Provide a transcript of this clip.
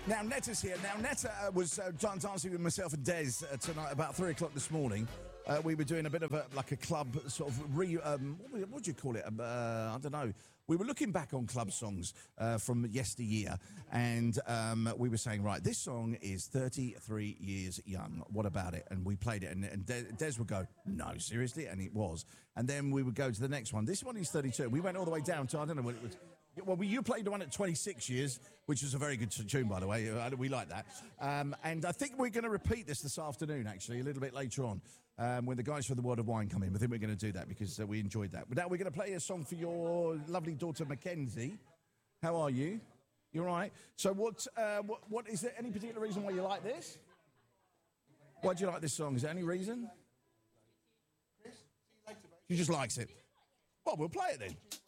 Now, Netta's here. Now, Netta was dancing with myself and Des tonight about 3 o'clock this morning. We were doing a bit of a club sort of what do you call it? I don't know. We were looking back on club songs from yesteryear, and we were saying, right, this song is 33 years young. What about it? And we played it, and Des would go, no, seriously? And it was. And then we would go to the next one. This one is 32. We went all the way down to, I don't know what it was. Well, you played the one at 26 years, which is a very good tune, by the way. We like that. And I think we're going to repeat this afternoon, actually, a little bit later on, when the guys from the World of Wine come in. I think we're going to do that because we enjoyed that. But now we're going to play a song for your lovely daughter, Mackenzie. How are you? You all right? So what is there any particular reason why you like this? Why do you like this song? Is there any reason? She just likes it. Well, we'll play it then.